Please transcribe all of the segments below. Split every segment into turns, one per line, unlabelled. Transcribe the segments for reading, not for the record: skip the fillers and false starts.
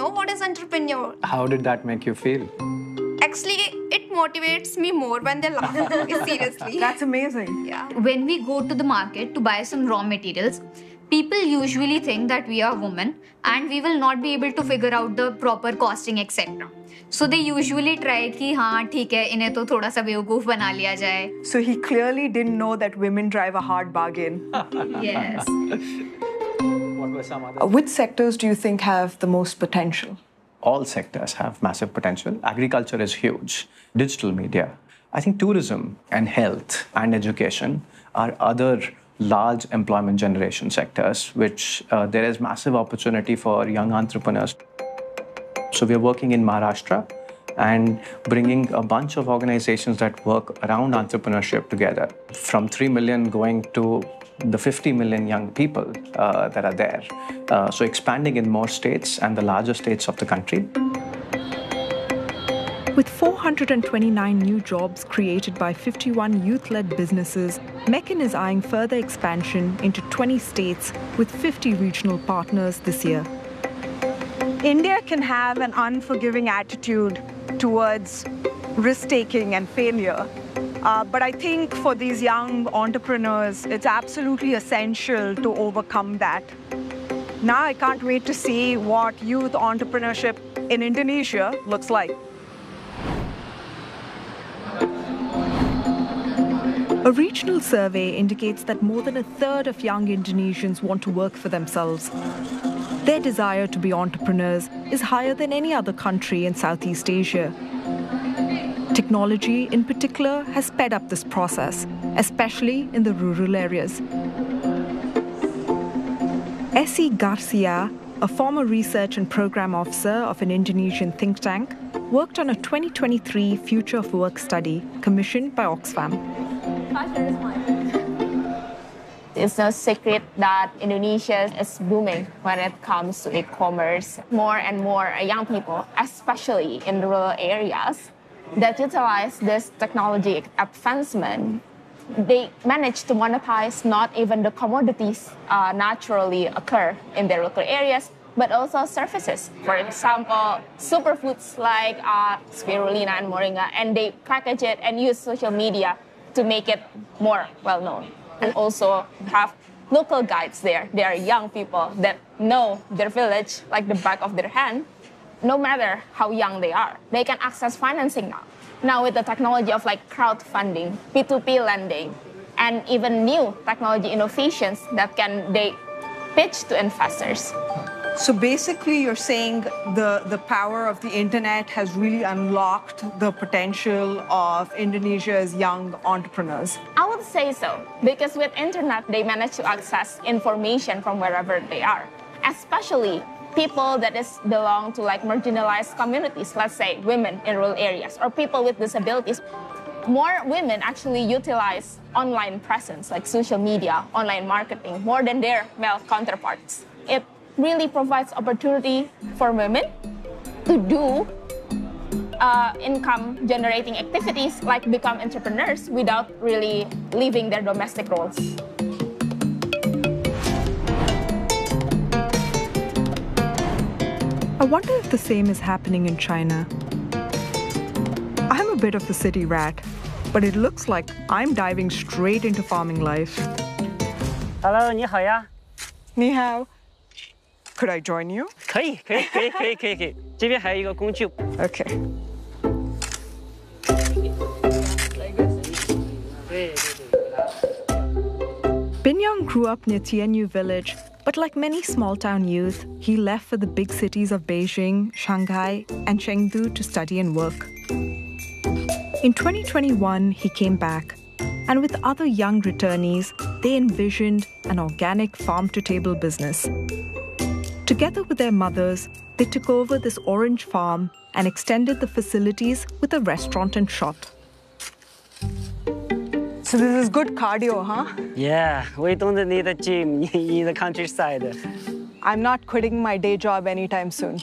know what is entrepreneur.
How did that make you feel?
Actually, it motivates me more when they laugh. Seriously.
That's amazing.
Yeah.
When we go to the market to buy some raw materials, people usually think that we are women and we will not be able to figure out the proper costing, etc. So they usually try कि हाँ ठीक है इन्हें तो थोड़ा सा बेवकूफ बना लिया जाए.
So he clearly didn't know that women drive a hard bargain.
Yes.
What were some other?
Which sectors do you think have the most potential?
All sectors have massive potential. Agriculture is huge. Digital media. I think tourism and health and education are other large employment generation sectors, which there is massive opportunity for young entrepreneurs. So we are working in Maharashtra and bringing a bunch of organizations that work around entrepreneurship together, from 3 million going to the 50 million young people that are there. So expanding in more states and the larger states of the country.
With 429 new jobs created by 51 youth-led businesses, Meccan is eyeing further expansion into 20 states with 50 regional partners this year. India can have an unforgiving attitude towards risk-taking and failure. But I think for these young entrepreneurs, it's absolutely essential to overcome that. Now I can't wait to see what youth entrepreneurship in Indonesia looks like. A regional survey indicates that more than a third of young Indonesians want to work for themselves. Their desire to be entrepreneurs is higher than any other country in Southeast Asia. Technology, in particular, has sped up this process, especially in the rural areas. Essie Garcia, a former research and program officer of an Indonesian think tank, worked on a 2023 Future of Work study commissioned by Oxfam.
It's no secret that Indonesia is booming when it comes to e-commerce. More and more young people, especially in rural areas, that utilize this technology advancement, they manage to monetize not even the commodities naturally occur in their local areas, but also services. For example, superfoods like spirulina and moringa, and they package it and use social media to make it more well-known. And also have local guides there. They are young people that know their village like the back of their hand. No matter how young they are, they can access financing now. Now with the technology of like crowdfunding, P2P lending, and even new technology innovations that they pitch to investors.
So basically you're saying the power of the internet has really unlocked the potential of Indonesia's young entrepreneurs.
I would say so, because with internet, they manage to access information from wherever they are, especially people that belong to like marginalized communities, let's say women in rural areas or people with disabilities. More women actually utilize online presence like social media, online marketing, more than their male counterparts. It really provides opportunity for women to do income-generating activities like become entrepreneurs without really leaving their domestic roles.
I wonder if the same is happening in China. I'm a bit of a city rat, but it looks like I'm diving straight into farming life.
Hello, 你好呀。
Ni hao. Could I join you?
可以，这边还有一个工具。
Okay. Binyang grew up near Tianyu village, but like many small-town youth, he left for the big cities of Beijing, Shanghai, and Chengdu to study and work. In 2021, he came back, and with other young returnees, they envisioned an organic farm-to-table business. Together with their mothers, they took over this orange farm and extended the facilities with a restaurant and shop. So this is good cardio, huh?
Yeah, we don't need a gym in the countryside.
I'm not quitting my day job anytime soon.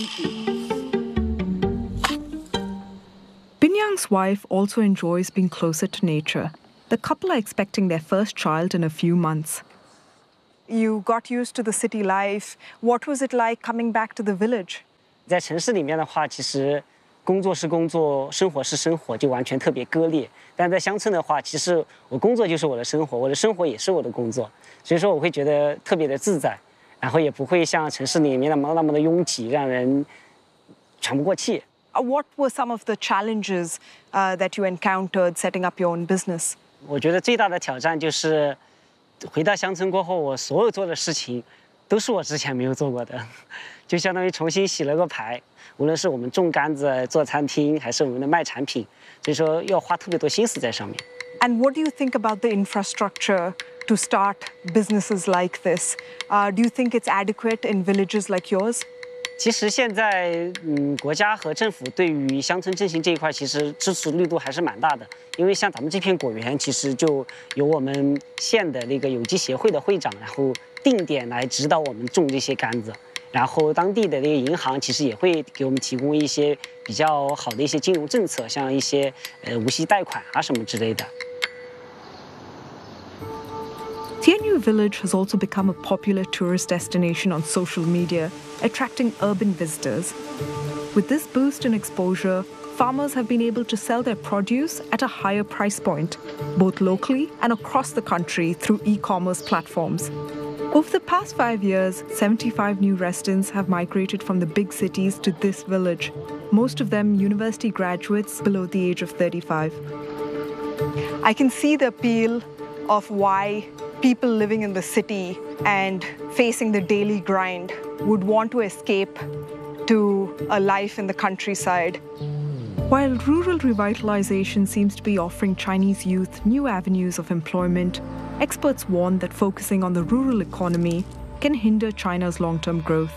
Binyang's wife also enjoys being closer to nature. The couple are expecting their first child in a few months. You got used to the city life. What was it like coming back to the village?
在城市里面的话，其实工作是工作，生活是生活，就完全特别割裂。但在乡村的话，其实我工作就是我的生活，我的生活也是我的工作，所以说我会觉得特别的自在，然后也不会像城市里面那么的拥挤，让人喘不过气。
What were some of the challenges that you encountered setting up your own business?
我觉得最大的挑战就是回到乡村过后，我所有做的事情都是我之前没有做过的，就相当于重新洗了个牌。无论是我们种柑子、做餐厅，还是我们的卖产品，所以说要花特别多心思在上面。
And what do you think about the infrastructure to start businesses like this? Do you think it's adequate in villages like yours?
其实现在，国家和政府对于乡村振兴这一块，其实支持力度还是蛮大的。因为像咱们这片果园，其实就有我们县的那个有机协会的会长，然后定点来指导我们种这些柑子。然后当地的那个银行其实也会给我们提供一些比较好的一些金融政策，像一些无息贷款啊什么之类的。
Tianyu Village has also become a popular tourist destination on social media, attracting urban visitors. With this boost in exposure, farmers have been able to sell their produce at a higher price point, both locally and across the country through e-commerce platforms. Over the past 5 years, 75 new residents have migrated from the big cities to this village, most of them university graduates below the age of 35. I can see the appeal of why people living in the city and facing the daily grind would want to escape to a life in the countryside. While rural revitalization seems to be offering Chinese youth new avenues of employment, experts warn that focusing on the rural economy can hinder China's long-term growth.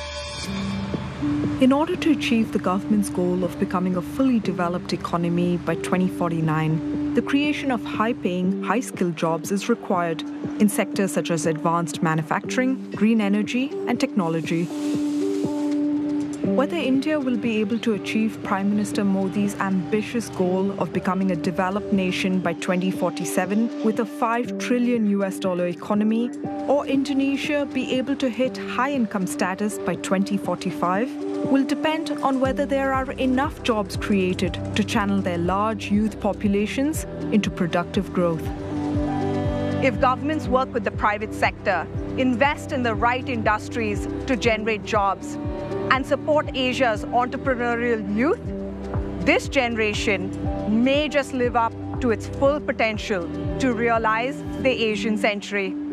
In order to achieve the government's goal of becoming a fully developed economy by 2049, the creation of high-paying, high-skilled jobs is required in sectors such as advanced manufacturing, green energy, and technology. Whether India will be able to achieve Prime Minister Modi's ambitious goal of becoming a developed nation by 2047 with a $5 trillion economy, or Indonesia be able to hit high-income status by 2045, will depend on whether there are enough jobs created to channel their large youth populations into productive growth. If governments work with the private sector, invest in the right industries to generate jobs, and support Asia's entrepreneurial youth, this generation may just live up to its full potential to realize the Asian century.